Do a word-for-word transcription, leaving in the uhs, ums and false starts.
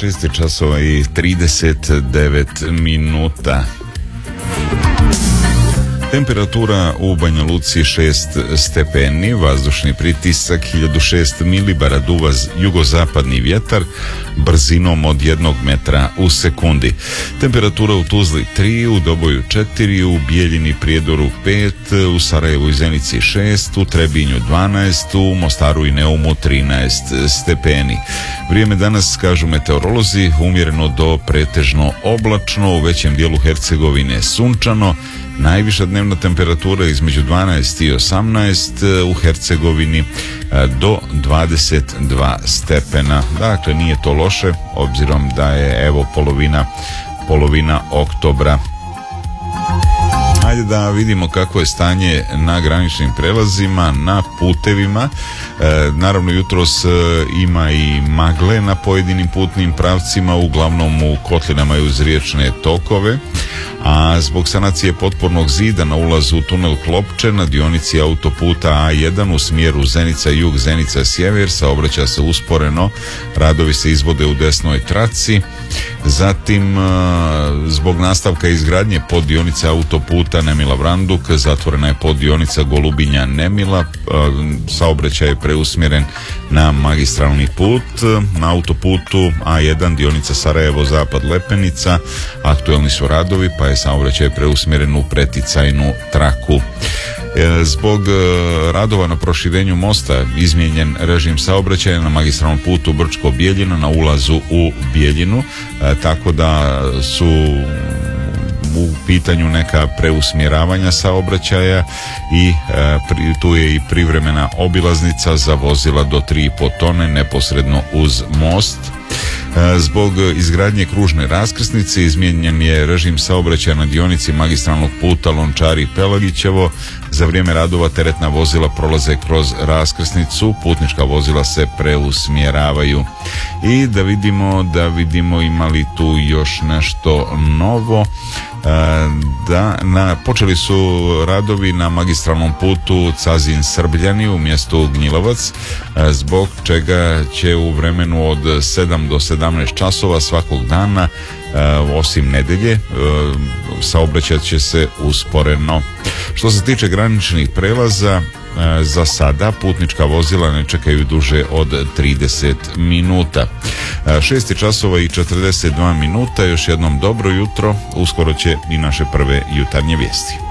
šest časova i trideset devet minuta. Temperatura u Banja Luci šest stepeni, vazdušni pritisak hiljadu šest milibara, duva jugozapadni vjetar brzinom od jednog metra u sekundi. Temperatura u Tuzli tri, u Doboju četiri, u Bijeljini Prijedoru pet, u Sarajevu i Zenici šest, u Trebinju dvanaest, u Mostaru i Neumu trinaest stepeni. Vrijeme danas, kažu meteorolozi, umjereno do pretežno oblačno, u većem dijelu Hercegovine sunčano. Najviša dnevna temperatura između dvanaest i osamnaest, u Hercegovini do dvadeset dva stepena. Dakle, nije to loše, obzirom da je evo polovina, polovina oktobra. Hajde da vidimo kako je stanje na graničnim prelazima, na putevima. E, naravno, jutros e, ima i magle na pojedinim putnim pravcima, uglavnom u kotlinama i uz riječne tokove. A zbog sanacije potpornog zida na ulazu u tunel Klopče na dionici autoputa A jedan u smjeru Zenica-jug, Zenica-sjever saobraća se usporeno, radovi se izvode u desnoj traci. Zatim, zbog nastavka izgradnje poddionice autoputa Nemila-Vranduk zatvorena je poddionica Golubinja-Nemila, saobraćaj je preusmjeren na magistralni put. Na autoputu A jedan dionica Sarajevo-Zapad-Lepenica aktuelni su radovi, pa je saobraćaj preusmjeren u preticajnu traku. Zbog radova na proširenju mosta izmijenjen režim saobraćaja na magistralnom putu Brčko-Bijeljina na ulazu u Bijeljinu, tako da su u pitanju neka preusmjeravanja saobraćaja i e, pri, tu je i privremena obilaznica za vozila do tri i pol tone neposredno uz most. E, zbog izgradnje kružne raskrsnice izmijenjen je režim saobraćaja na dionici magistralnog puta Lončari-Pelagićevo. Za vrijeme radova teretna vozila prolaze kroz raskrsnicu, putnička vozila se preusmjeravaju. I da vidimo, da vidimo ima li tu još nešto novo. Da, na, počeli su radovi na magistralnom putu Cazin-Srbljani u mjestu Gnjilovac, zbog čega će u vremenu od sedam do sedamnaest časova svakog dana, osim nedelje, saobraćat će se usporeno. Što se tiče graničnih prelaza, za sada putnička vozila ne čekaju duže od trideset minuta. šest časova i četrdeset dva minuta, još jednom dobro jutro, uskoro će i naše prve jutarnje vijesti.